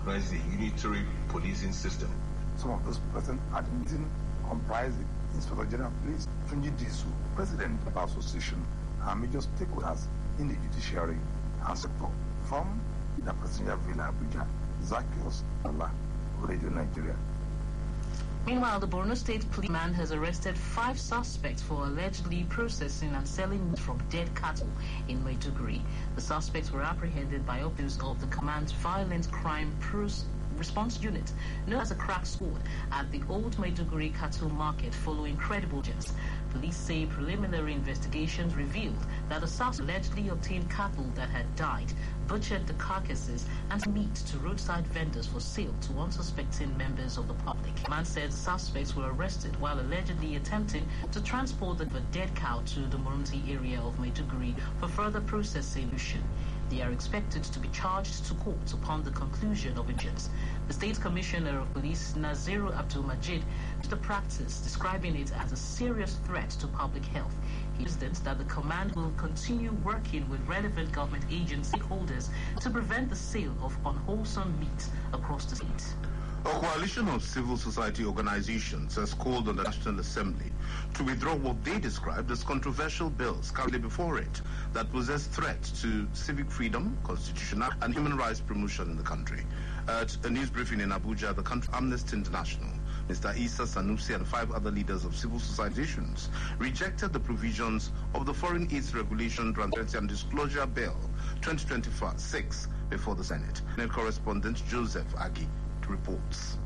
recognize the unitary policing system. Some of those present at the meeting comprise the Inspector General of Police, Tunji Disu, President of the Association, and major stakeholders in the judiciary and sector. From the Presidential Villa Abuja, Zacchaeus Allah, Radio Nigeria. Meanwhile, the Borno State policeman has arrested 5 suspects for allegedly processing and selling meat from dead cattle in Maiduguri. The suspects were apprehended by officers of the Command's Violent Crime Response Unit, known as a crack squad, at the Old Maiduguri Cattle Market following credible evidence. Police say preliminary investigations revealed that the suspects allegedly obtained cattle that had died, butchered the carcasses, and meat to roadside vendors for sale to unsuspecting members of the public. The man said the suspects were arrested while allegedly attempting to transport the dead cow to the Morunti area of Maiduguri for further processing. They are expected to be charged to court upon the conclusion of vigilance. The State Commissioner of Police, Naziru Abdul Majid, used the practice, describing it as a serious threat to public health. He insisted that the command will continue working with relevant government agents and stakeholders to prevent the sale of unwholesome meat across the state. A coalition of civil society organizations has called on the National Assembly to withdraw what they described as controversial bills currently before it that possess threats to civic freedom, constitutional and human rights promotion in the country. At a news briefing in Abuja, the country Amnesty International, Mr. Isa Sanusi and 5 other leaders of civil society organizations rejected the provisions of the Foreign Aid Regulation, Transparency and Disclosure Bill 2026 before the Senate. Net correspondent Joseph Agi reports.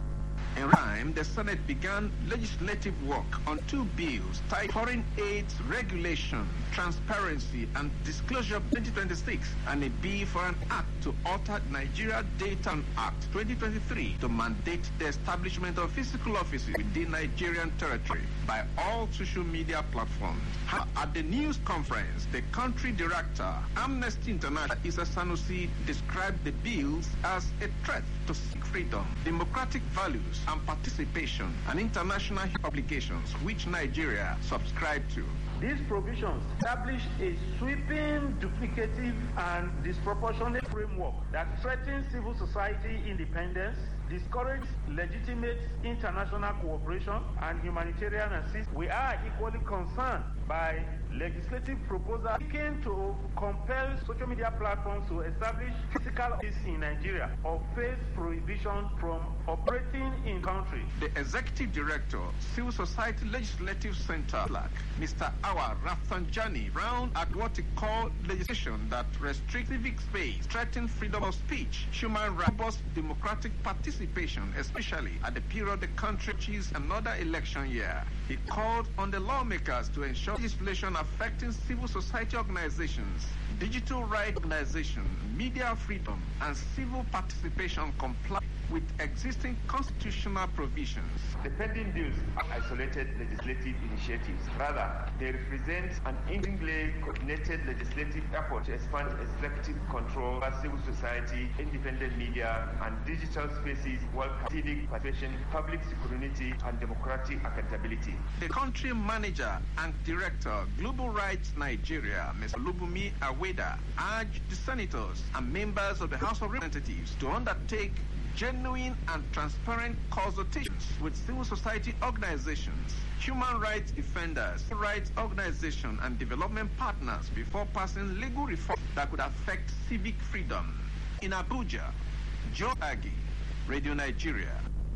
In time, the Senate began legislative work on 2 bills titled Foreign Aid Regulation, Transparency and Disclosure 2026 and a bill for an act to alter Nigeria Data Act 2023 to mandate the establishment of physical offices within Nigerian territory by all social media platforms. At the news conference, the country director, Amnesty International, Isa Sanusi, described the bills as a threat to freedom, democratic values, and participation, and international obligations which Nigeria subscribed to. These provisions establish a sweeping, duplicative, and disproportionate framework that threatens civil society independence, discourages legitimate international cooperation and humanitarian assistance. We are equally concerned by legislative proposals seeking to compel social media platforms to establish physical offices in Nigeria or face prohibition from operating in country. The Executive Director, Civil Society Legislative Center, Mr. Awar Rafsanjani, round at what he called legislation that restricts civic space, threatens freedom of speech, human rights, democratic participation, especially at the period the country reaches another election year. He called on the lawmakers to ensure legislation affecting civil society organizations, digital rights organizations, media freedom, and civil participation comply with existing constitutional provisions. The pending bills are isolated legislative initiatives. Rather, they represent an increasingly coordinated legislative effort to expand executive control over civil society, independent media, and digital spaces while civic participation, public security, and democratic accountability. The country manager and director, Global Rights Nigeria, Mr. Lubumi Aweda, urged the senators and members of the House of Representatives to undertake genuine and transparent consultations with civil society organizations, human rights defenders, rights organizations, and development partners before passing legal reforms that could affect civic freedom. In Abuja, Joe Agi, Radio Nigeria.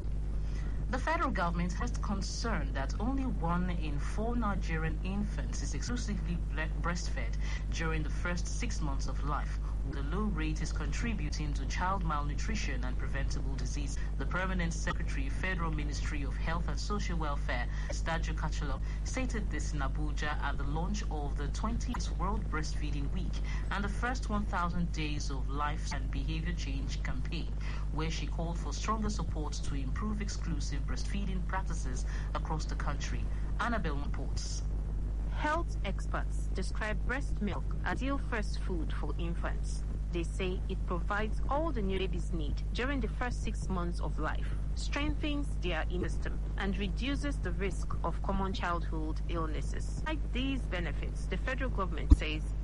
The federal government has concern that only 1 in 4 Nigerian infants is exclusively breastfed during the first 6 months of life. The low rate is contributing to child malnutrition and preventable disease. The Permanent Secretary, Federal Ministry of Health and Social Welfare, Staju Kachalo, stated this in Abuja at the launch of the 20th World Breastfeeding Week and the first 1,000 Days of Life and Behavior Change campaign, where she called for stronger support to improve exclusive breastfeeding practices across the country. Annabelle reports. Health experts describe breast milk as ideal first food for infants. They say it provides all the new babies need during the first 6 months of life, strengthens their immune system, and reduces the risk of common childhood illnesses. Like these benefits, the federal government says